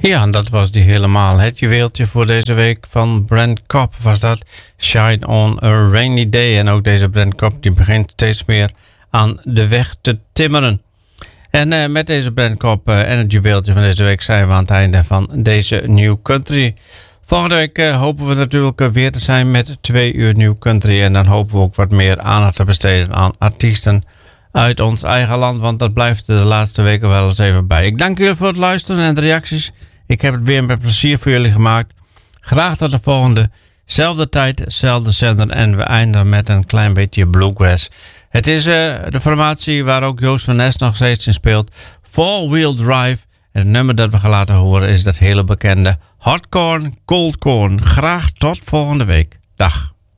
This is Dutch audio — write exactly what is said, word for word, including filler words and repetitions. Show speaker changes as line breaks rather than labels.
Ja, en dat was die helemaal. Het juweeltje voor deze week van Brent Cobb was dat. Shine on a Rainy Day. En ook deze Brent Cobb die begint steeds meer aan de weg te timmeren. En uh, met deze Brent Cobb uh, en het juweeltje van deze week zijn we aan het einde van deze New Country. Volgende week uh, hopen we natuurlijk uh, weer te zijn met twee uur New Country. En dan hopen we ook wat meer aandacht te besteden aan artiesten uit ons eigen land. Want dat blijft de laatste weken wel eens even bij. Ik dank jullie voor het luisteren en de reacties. Ik heb het weer met plezier voor jullie gemaakt. Graag tot de volgende. Zelfde tijd, zelfde zender. En we eindigen met een klein beetje bluegrass. Het is uh, de formatie waar ook Joost van Nes nog steeds in speelt. Four Wheel Drive. En het nummer dat we gaan laten horen is dat hele bekende Hot Corn, Cold Corn. Graag tot volgende week. Dag.